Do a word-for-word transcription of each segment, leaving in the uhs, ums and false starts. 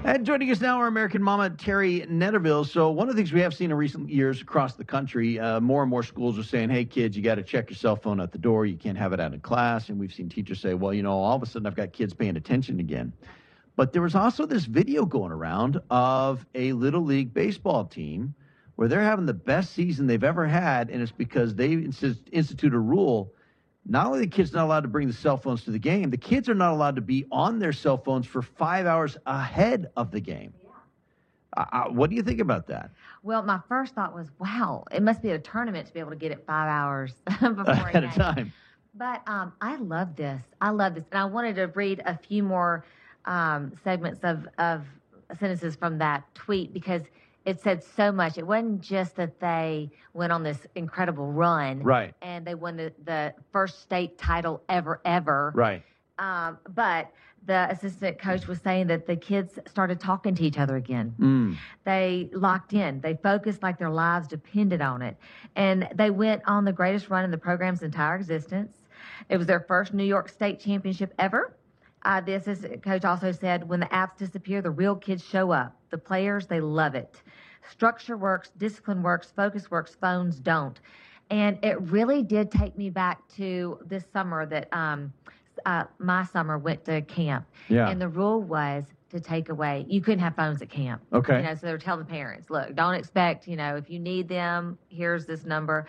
And joining us now, our American mama, Terry Netterville. So one of the things we have seen in recent years across the country, uh, more and more schools are saying, hey, kids, you got to check your cell phone at the door. You can't have it out in class. And we've seen teachers say, well, you know, all of a sudden I've got kids paying attention again. But there was also this video going around of a Little League baseball team where they're having the best season they've ever had, and it's because they insist, institute a rule. Not only are the kids not allowed to bring the cell phones to the game, the kids are not allowed to be on their cell phones for five hours ahead of the game. Yeah. Uh, uh, what do you think about that? Well, my first thought was, wow, it must be a tournament to be able to get it five hours before ahead of time. But um, I love this. I love this. And I wanted to read a few more um, segments of, of sentences from that tweet because it said so much. It wasn't just that they went on this incredible run. Right. And they won the, the first state title ever, ever. Right. Um, but the assistant coach was saying that the kids started talking to each other again. Mm. They locked in. They focused like their lives depended on it. And they went on the greatest run in the program's entire existence. It was their first New York State championship ever. Uh, the assistant coach also said, when the apps disappear, the real kids show up. The players, they love it. Structure works, discipline works, focus works, phones don't. And it really did take me back to this summer that um, uh, my summer went to camp. Yeah. And the rule was to take away, you couldn't have phones at camp. Okay. You know, so they were telling the parents, look, don't expect, you know, if you need them, here's this number.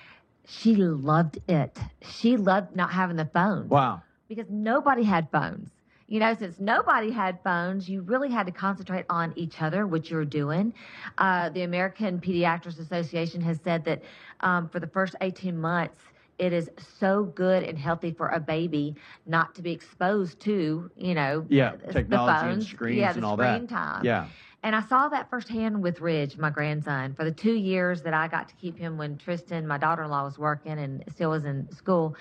She loved it. She loved not having the phone. Wow. Because nobody had phones. You know, since nobody had phones, you really had to concentrate on each other, which you're doing. Uh, the American Pediatrics Association has said that um, for the first eighteen months, it is so good and healthy for a baby not to be exposed to, you know, yeah, the technology phones. and screens yeah, the and all screen that. Time. Yeah. And I saw that firsthand with Ridge, my grandson. For the two years that I got to keep him when Tristan, my daughter-in-law, was working and still was in school,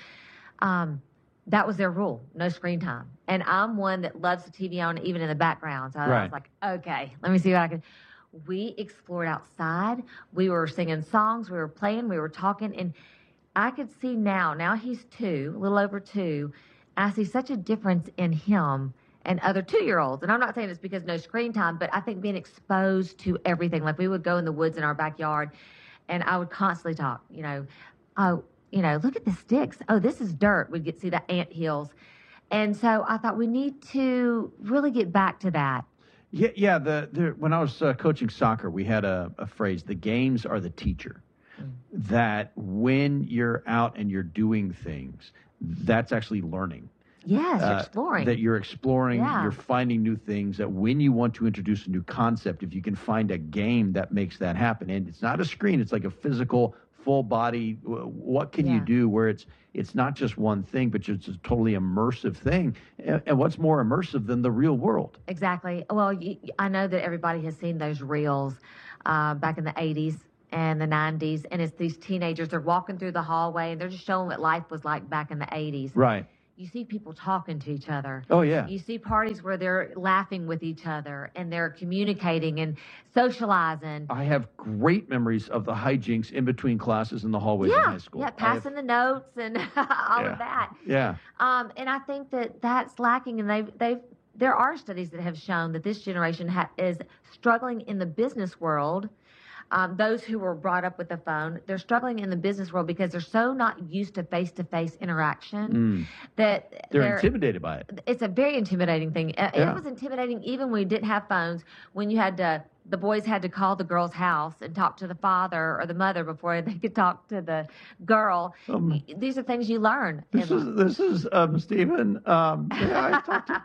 um, that was their rule, no screen time. And I'm one that loves the T V on even in the background. So Right. I was like, okay, let me see what I can. We explored outside. We were singing songs. We were playing. We were talking. And I could see now, now he's two, a little over two. I see such a difference in him and other two-year-olds. And I'm not saying it's because no screen time, but I think being exposed to everything. Like we would go in the woods in our backyard, and I would constantly talk, you know, oh, you know, look at the sticks. Oh, this is dirt. We'd get see the ant hills. And so I thought we need to really get back to that. Yeah, yeah. The, the when I was uh, coaching soccer, we had a, a phrase: "The games are the teacher." Mm. That when you're out and you're doing things, that's actually learning. Yes, you're uh, exploring. That you're exploring, yeah. You're finding new things. That when you want to introduce a new concept, if you can find a game that makes that happen, and it's not a screen, it's like a physical, full body. What can yeah. you do where it's it's not just one thing, but it's a totally immersive thing? And, and what's more immersive than the real world? Exactly. Well, you, I know that everybody has seen those reels uh, back in the eighties and the nineties, and it's these teenagers. They're walking through the hallway, and they're just showing what life was like back in the eighties. Right. You see people talking to each other. Oh, yeah. You see parties where they're laughing with each other and they're communicating and socializing. I have great memories of the hijinks in between classes in the hallways yeah, in high school. Yeah, passing have, the notes and all yeah, of that. Yeah. Um, and I think that that's lacking, and they've, they've, there are studies that have shown that this generation ha- is struggling in the business world. Um, those who were brought up with the phone, they're struggling in the business world because they're so not used to face-to-face interaction mm. that they're, they're intimidated by it. It's a very intimidating thing. Uh, yeah. It was intimidating even when we didn't have phones, when you had to, the boys had to call the girl's house and talk to the father or the mother before they could talk to the girl. Um, These are things you learn. This is, this is um, Stephen, um, yeah, I talked to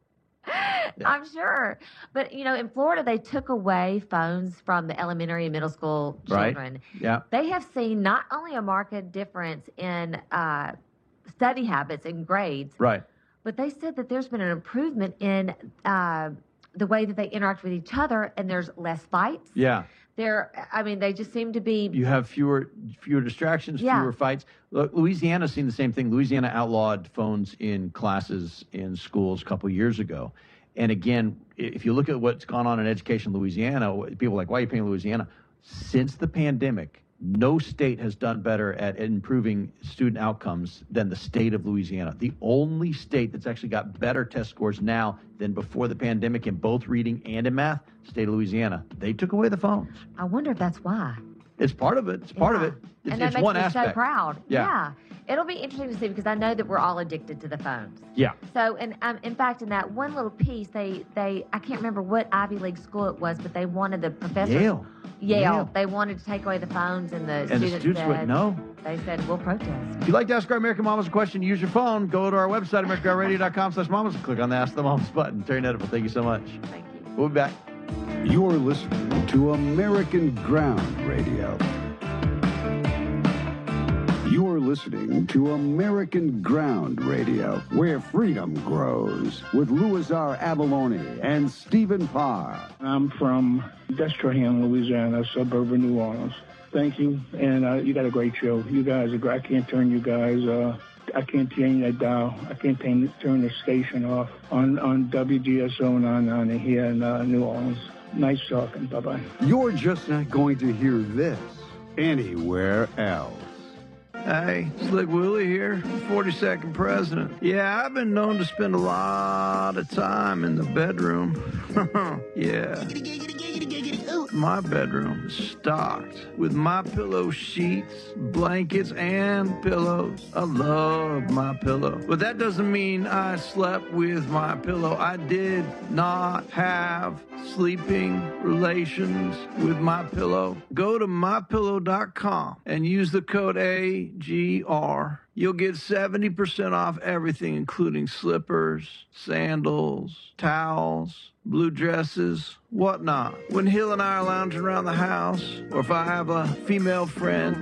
Yeah. I'm sure. But, you know, in Florida, they took away phones from the elementary and middle school children. Right. Yeah. They have seen not only a marked difference in uh, study habits and grades, right, but they said that there's been an improvement in uh, the way that they interact with each other, and there's less fights. Yeah. They're, I mean, they just seem to be. You have fewer fewer distractions, yeah. fewer fights. Look, Louisiana's seen the same thing. Louisiana outlawed phones in classes in schools a couple years ago. And again, if you look at what's gone on in education in Louisiana, people are like, why are you paying Louisiana? Since the pandemic, No state has done better at improving student outcomes than the state of Louisiana. The only state that's actually got better test scores now than before the pandemic in both reading and in math, state of Louisiana. They took away the phones. I wonder if that's why. It's part of it. It's part Yeah. of it. It's, and that it's makes one me aspect. so proud. Yeah. yeah. It'll be interesting to see because I know that we're all addicted to the phones. Yeah. So, and um, in fact, in that one little piece, they, they, I can't remember what Ivy League school it was, but they wanted the professors. Yale. Yale. Yale. They wanted to take away the phones, and the And students, the students said, went, no. They said, we'll protest. If you'd like to ask our American Mamas a question, use your phone. Go to our website, american ground radio dot com slash mamas, and click on the Ask the Mamas button. Terry Netterville, thank you so much. Thank you. We'll be back. You're listening to American Ground Radio. You're listening to American Ground Radio, where freedom grows, with Louis R. Avalone and Stephen Parr. I'm from Destrehan, Louisiana, a suburb of New Orleans. Thank you, and uh, you got a great show. You guys are great. I can't turn you guys, uh, I can't change that dial. I can't turn, turn the station off on, on W G S O and on, on here in uh, New Orleans. Nice talking. Bye-bye. You're just not going to hear this anywhere else. Hey, Slick Willie here, forty-second president. Yeah, I've been known to spend a lot of time in the bedroom. Yeah. My bedroom is stocked with My Pillow sheets, blankets, and pillows. I love My Pillow. But that doesn't mean I slept with My Pillow. I did not have sleeping relations with My Pillow. Go to my pillow dot com and use the code A G R. You'll get seventy percent off everything, including slippers, sandals, towels, blue dresses, whatnot. When Hill and I are lounging around the house, or if I have a female friend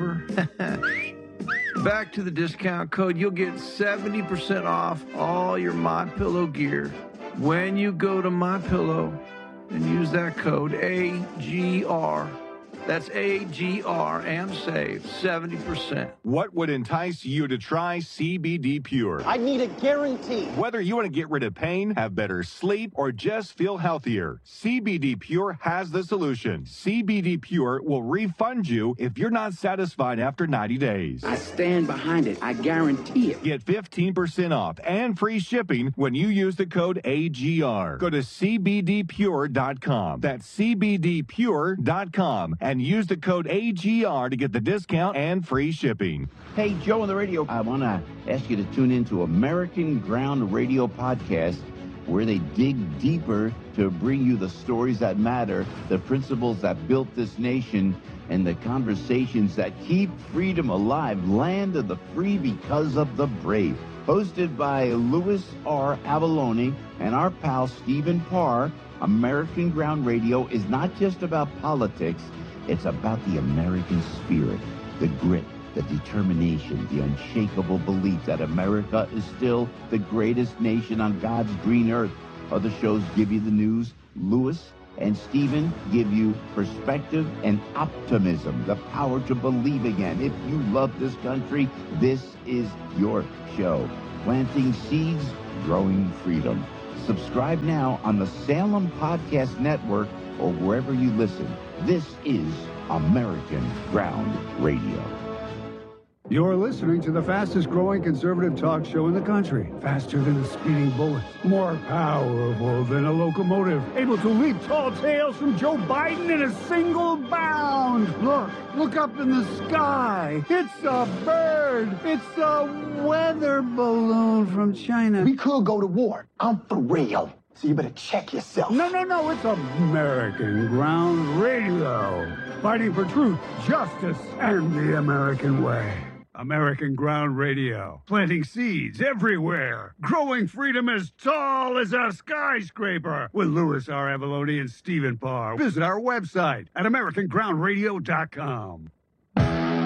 over, back to the discount code, you'll get seventy percent off all your My Pillow gear when you go to MyPillow and use that code A G R. That's A G R and save seventy percent. What would entice you to try C B D Pure? I need a guarantee. Whether you want to get rid of pain, have better sleep, or just feel healthier, C B D Pure has the solution. C B D Pure will refund you if you're not satisfied after ninety days. I stand behind it. I guarantee it. Get fifteen percent off and free shipping when you use the code A G R. Go to C B D pure dot com. That's C B D pure dot com. And use the code A G R to get the discount and free shipping. Hey, Joe on the radio. I want to ask you to tune into American Ground Radio Podcast, where they dig deeper to bring you the stories that matter, the principles that built this nation, and the conversations that keep freedom alive. Land of the free because of the brave. Hosted by Louis R. Avalone and our pal Stephen Parr, American Ground Radio is not just about politics. It's about the American spirit, the grit, the determination, the unshakable belief that America is still the greatest nation on God's green earth. Other shows give you the news. Louis and Stephen give you perspective and optimism, the power to believe again. If you love this country, this is your show. Planting seeds, growing freedom. Subscribe now on the Salem Podcast Network or wherever you listen. This is American Ground Radio. You're listening to the fastest growing conservative talk show in the country. Faster than a speeding bullet. More powerful than a locomotive. Able to leap tall tales from Joe Biden in a single bound. Look, look up in the sky. It's a bird. It's a weather balloon from China. We could go to war. I'm for real. So you better check yourself. No, no, no, it's American Ground Radio. Fighting for truth, justice, and the American way. American Ground Radio. Planting seeds everywhere. Growing freedom as tall as a skyscraper. With Louis R. Avalone and Stephen Parr. Visit our website at american ground radio dot com.